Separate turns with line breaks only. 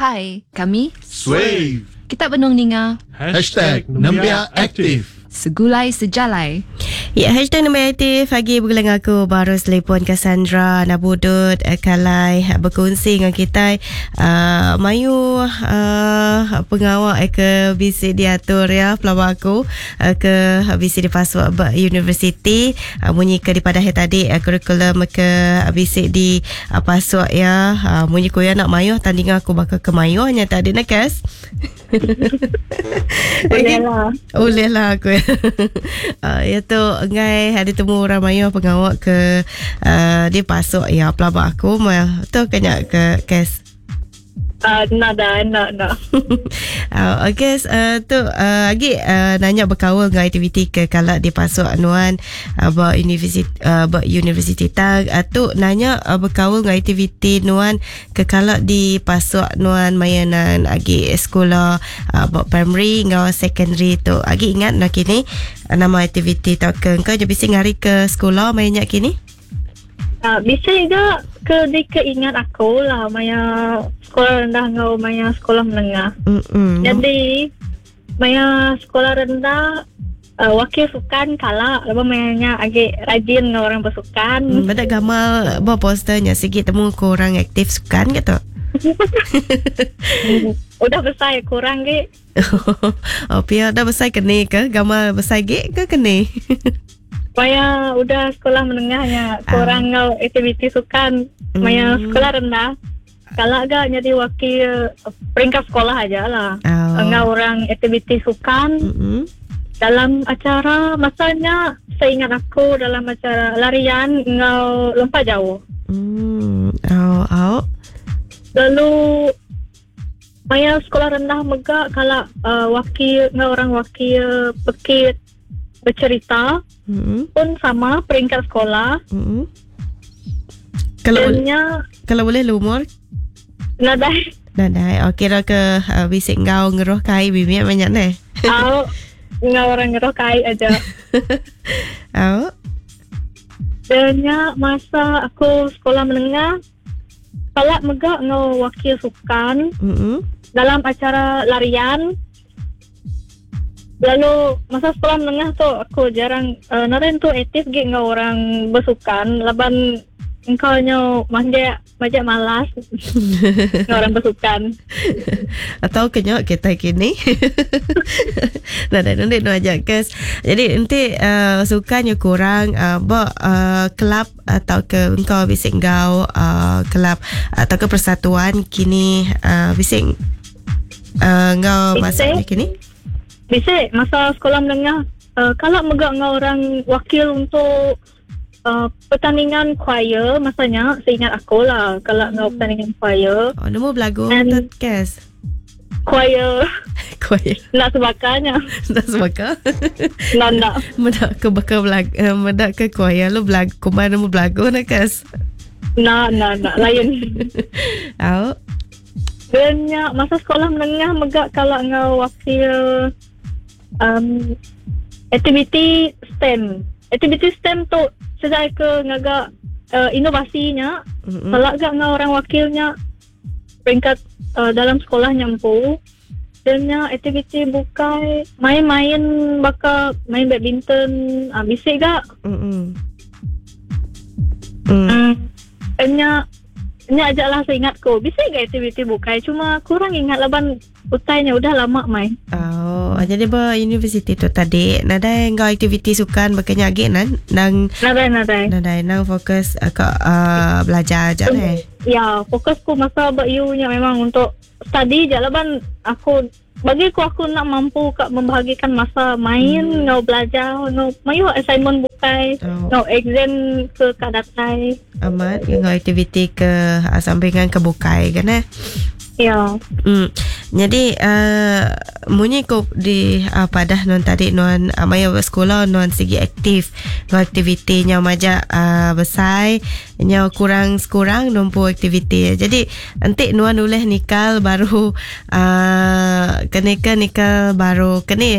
Hai, kami
Swave.
Kita Benung Ninga
#Nembia Aktif.
Segulai Sejalai.
Ya, #Nembia Aktif. Pagi bergelang aku baru telefon Cassandra Nabudut Kalai berkongsi dengan kita mayu pengawal ke bisik diatur ya pelawak aku ke bisik di Paswak University munyi ke di padah tadi kurikulum ke bisik di Paswak ya munyi ko ya nak mayu tandingan aku bakal ke mayu hanya tadi nak kas. Boleh lah aku. Ya tu ngai ada temu orang mayu pengawal ke dia pasok ya pelabak aku tu kenyak ke kes.
Nak.
Okay, tu lagi nanya berkawal dengan aktiviti ke kalau di pasok anuan universiti tag tu nanya berkawal dengan aktiviti nuan ke kalau di pasok nuan mayanan lagi sekolah primary dengan secondary tu lagi ingat nak kini nama aktiviti tak ke kau je bisa ngari ke sekolah mainnya kini.
Bisa juga keingat aku lah maya sekolah rendah ngau maya sekolah menengah. Jadi maya sekolah rendah wakil sukan kalah lepas mayanya agak rajin ngau orang bersukan.
Benda gamal bawa posternya sikit temu ke orang aktif sukan gitu.
Udah besar kurang ke?
Pia dah besar kene ke? Gamal besar ke kene?
Maya udah sekolah menengahnya kurang ngau aktiviti sukan. Maya sekolah rendah kalau agak jadi wakil peringkat sekolah aja lah. Ngau orang aktiviti sukan dalam acara masanya saya ingat aku dalam acara larian ngau lompat jauh. Lalu maya sekolah rendah megak kalau wakil ngau orang wakil pekit bercerita pun sama peringkat sekolah.
Kalau boleh lumur
nadai.
Okey dah ke bisik ngau ngeroh kai bimi banyak ne.
Ngau orang ngeroh kai aja. Danya masa aku sekolah menengah kalau megak ngau wakil sukan dalam acara larian. Lalu masa sekolah menengah tu aku jarang naren tu aktif gig ngau orang bersukan laban engkau nyo majak malas ngau orang bersukan
atau kenyok kita kini. Nanti no ajak kes. Jadi nanti sukannya kurang kelab atau ke engkau bisik ngau kelab atau ke persatuan kini bisik ngau masa kini.
Bisa masa sekolah menengah kalau megak ngau orang wakil untuk pertandingan choir masanya seingat aku lah kalau ngau pertandingan choir.
Nama belagu kes
choir nak sebakanya nak
medak ke bakal medak ke choir lu belagu kumana mu belagu nak kes
nak lain. Banyak masa sekolah menengah megak kalau ngau wakil aktiviti STEM. Aktiviti STEM tu sedai ke ngagak inovasinya. Kalau agak ngau orang wakilnya peringkat dalam sekolah nyampu. Dan aktiviti bukai main-main bakal main badminton bisik gak? Nya ajaklah saya ingatku. Bisa gak aktiviti bukai cuma kurang ingat laban utainya udah lama main.
Jadi universiti tu tadi nadai engkau aktiviti sukan bakanya lagi nang fokus ke belajar aja ne.
Ya, fokusku masa nya memang untuk study je laban aku aku nak mampu membahagikan masa main ngau belajar ngau mayu assignment bukai ngau exam ke kadatai
amat ngau aktiviti ke sampingan ke bukai kan
ya.
Jadi munyi ko di padah non tadi non maya sekolah non segi aktif no aktivitinya maja besai nya kurang nompo aktiviti. Jadi nanti nuan oleh nikal baru nikal baru kene